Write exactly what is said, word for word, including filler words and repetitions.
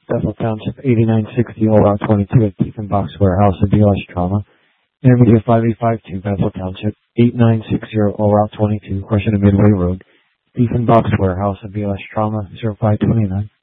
Bethel Township, eighty-nine sixty Old Route twenty-two at Diefenbach's Warehouse of B L S Trauma. Intermediate five eight five two, Bethel Township, eighty-nine sixty Old Route twenty-two, Crushing Midway Road. Diefenbach's Warehouse of B L S Trauma, zero five two nine.